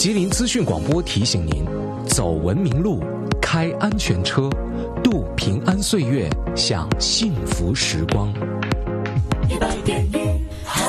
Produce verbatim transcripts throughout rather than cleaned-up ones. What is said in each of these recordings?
吉林资讯广播提醒您：走文明路，开安全车，度平安岁月，享幸福时光。 一百点一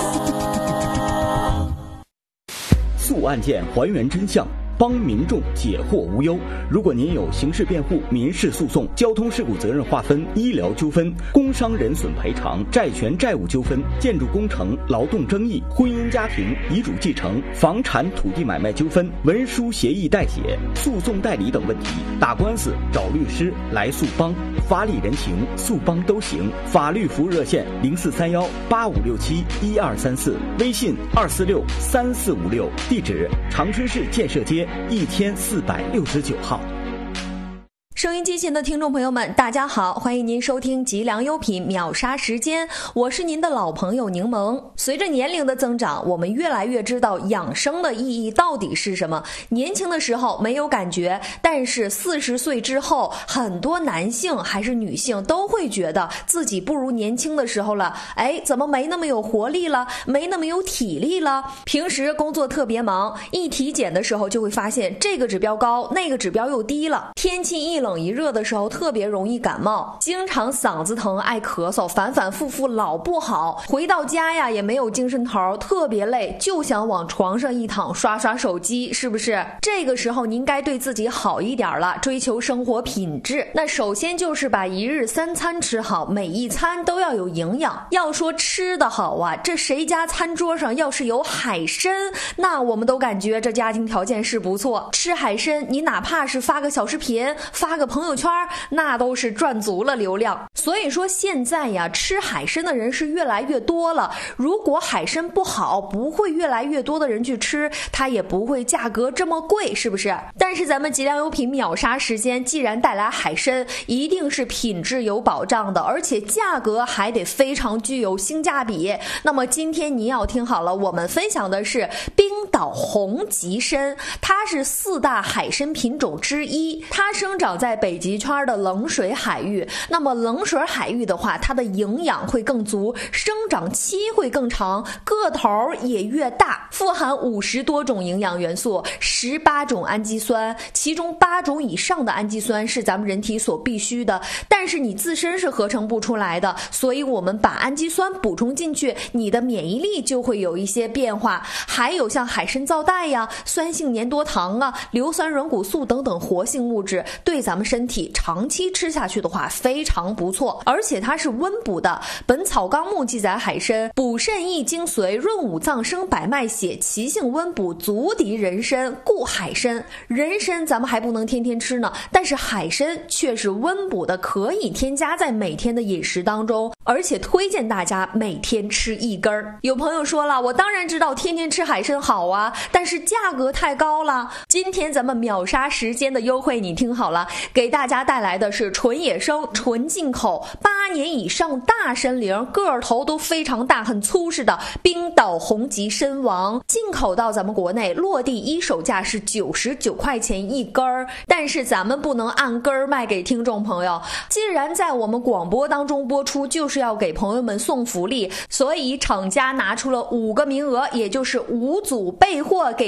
好， 速案件还原真相，帮民众解惑无忧。如果您有刑事辩护、民事诉讼、交通事故责任划分、医疗纠纷、工伤人损赔偿、债权债务纠纷、建筑工程、劳动争议、婚姻家庭、遗嘱继承、房产土地买卖纠纷、文书协议代写、诉讼代理等问题，打官司找律师来速帮，法理人情速帮都行。法律服务热线零四三幺八五六七一二三四，微信二四六三四五六，地址长春市建设街一千四百六十九号。 收音机前的听众朋友们，大家好，欢迎您收听吉良优品秒杀时间，我是您的老朋友柠檬。随着年龄的增长，我们越来越知道养生的意义到底是什么。年轻的时候没有感觉，但是四十岁之后，很多男性还是女性都会觉得自己不如年轻的时候了。哎，怎么没那么有活力了，没那么有体力了？平时工作特别忙，一体检的时候就会发现这个指标高，那个指标又低了。天气一冷一热的时候特别容易感冒，经常嗓子疼爱咳嗽，反反复复老不好。回到家呀也没有精神头，特别累，就想往床上一躺刷刷手机，是不是？这个时候您该对自己好一点了，追求生活品质。那首先就是把一日三餐吃好，每一餐都要有营养。要说吃的好啊，这谁家餐桌上要是有海参，那我们都感觉这家庭条件是不错。吃海参你哪怕是发个小视频，发个朋友圈，那都是赚足了流量。所以说现在呀，吃海参的人是越来越多了。如果海参不好，不会越来越多的人去吃，它也不会价格这么贵，是不是？但是咱们吉良优品秒杀时间既然带来海参，一定是品质有保障的，而且价格还得非常具有性价比。那么今天您要听好了，我们分享的是冰岛红极参，它是四大海参品种之一，它生长在北极圈的冷水海域。那么冷水海域的话，它的营养会更足，生长期会更长，个头也越大，富含五十多种营养元素，十八种氨基酸，其中八种以上的氨基酸是咱们人体所必须的，但是你自身是合成不出来的，所以我们把氨基酸补充进去，你的免疫力就会有一些变化。还有像海参皂苷呀、酸性粘多糖啊、硫酸软骨素等等活性物质，对咱们身体长期吃下去的话非常不错，而且它是温补的。本草纲目记载海参补肾益精髓，润五脏，生百脉血，其性温补，足敌人参，故海参。人参咱们还不能天天吃呢，但是海参却是温补的，可以添加在每天的饮食当中，而且推荐大家每天吃一根儿。有朋友说了，我当然知道天天吃海参好啊，但是价格太高了。今天咱们秒杀时间的优惠你听好了，给大家带来的是纯野生、纯进口、八年以上大参羚，个头都非常大、很粗实的冰岛红极参王，进口到咱们国内，落地一手价是九十九块钱一根儿，但是咱们不能按根儿卖给听众朋友，既然在我们广播当中播出，就是要给朋友们送福利，所以厂家拿出了五个名额，也就是五组备货给